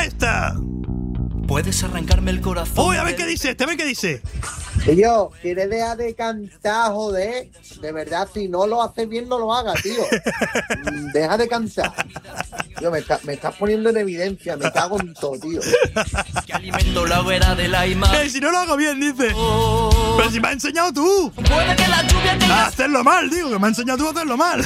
Toma esta. Puedes arrancarme el corazón. Uy, a ver qué dice este, a ver qué dice. Tío, ¿quieres dejar de cantar, joder? De verdad, si no lo haces bien, no lo hagas, tío. Deja de cantar. Tío, me estás poniendo en evidencia, me cago en todo, tío. Que alimento la hoguera de la imagen. Si no lo hago bien, dice. Pero si me has enseñado tú Puede que la lluvia tenga a hacerlo mal, digo, que me has enseñado tú a hacerlo mal.